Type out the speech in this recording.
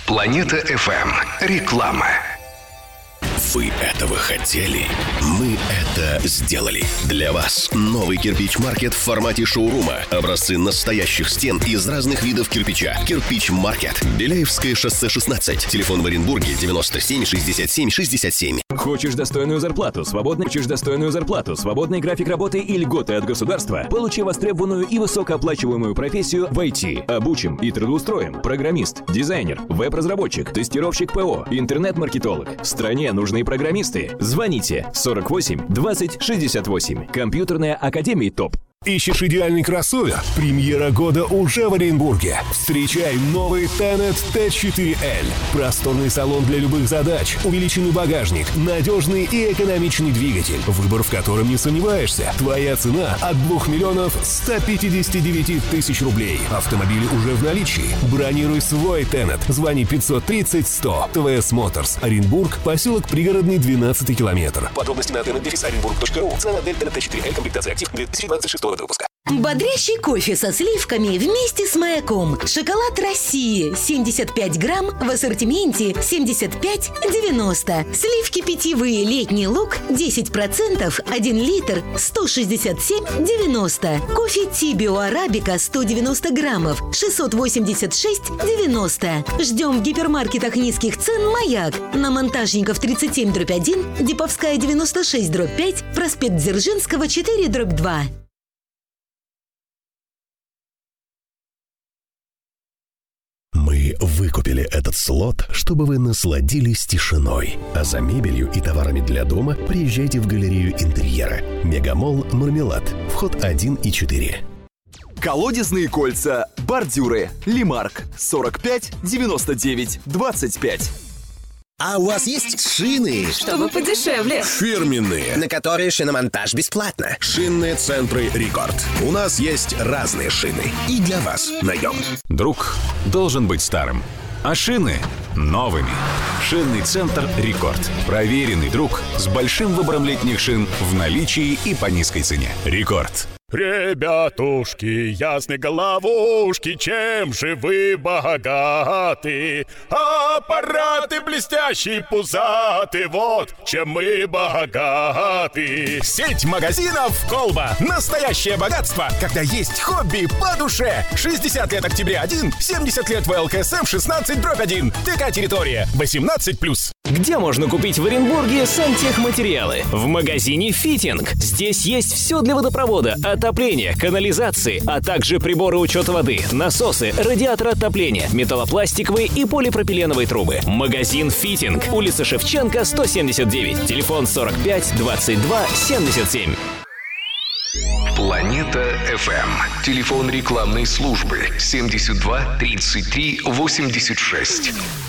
Планета FM. Реклама. Вы этого хотели? Мы это сделали. Для вас новый кирпич-маркет в формате шоурума. Образцы настоящих стен из разных видов кирпича. Кирпич-маркет. Беляевское шоссе 16. Телефон в Оренбурге 97 67 67. Хочешь достойную зарплату, свободный график работы и льготы от государства? Получи востребованную и высокооплачиваемую профессию в IT. Обучим и трудоустроим. Программист, дизайнер, веб-разработчик, тестировщик ПО, интернет-маркетолог. В стране нужны программисты. Звоните 48 20 68. Компьютерная академия ТОП. Ищешь идеальный кроссовер? Премьера года уже в Оренбурге. Встречай новый Tenet T4L. Просторный салон для любых задач, увеличенный багажник, надежный и экономичный двигатель, выбор в котором не сомневаешься. Твоя цена от 2 миллионов 159 тысяч рублей. Автомобили уже в наличии. Бронируй свой Tenet. Звони 530 100. ТВС Моторс. Оренбург, поселок Пригородный, 12 километр. Подробности на tenet-orenburg.ru. Цена Tenet T4L. Комплектация актив 2026 года выпуска. Бодрящий кофе со сливками вместе с маяком. Шоколад России 75 грамм в ассортименте 75,90. Сливки питьевые летний луг 10%, 1 литр 167,90. Кофе Тибио Арабика 190 граммов 686,90. Ждем в гипермаркетах низких цен «Маяк». На Монтажников 37/1, Диповская 96/5, проспект Дзержинского 4/2. Мы выкупили этот слот, чтобы вы насладились тишиной. А за мебелью и товарами для дома приезжайте в галерею интерьера. Мегамолл «Мармелад». Вход 1 и 4. Колодезные кольца, бордюры, Лимарк, 45 99 25. А у вас есть шины? Чтобы подешевле. Фирменные. На которые шиномонтаж бесплатно. Шинные центры «Рекорд». У нас есть разные шины. И для вас найдем. Друг должен быть старым, а шины — новыми. Шинный центр «Рекорд». Проверенный друг с большим выбором летних шин в наличии и по низкой цене. «Рекорд». Ребятушки, ясные головушки, чем же вы богаты? Аппараты блестящие, пузаты, вот чем мы богаты. Сеть магазинов «Колба». Настоящее богатство, когда есть хобби по душе. 60 лет «Октября-1», 70 лет ВЛКСМ 16/1. ТК «Территория», 18+. Где можно купить в Оренбурге сантехматериалы? В магазине «Фитинг». Здесь есть все для водопровода, отопления, канализации, а также приборы учета воды, насосы, радиаторы отопления, металлопластиковые и полипропиленовые трубы. Магазин «Фитинг». Улица Шевченко, 179. Телефон 45 22 77. Планета FM. Телефон рекламной службы 72 33 86.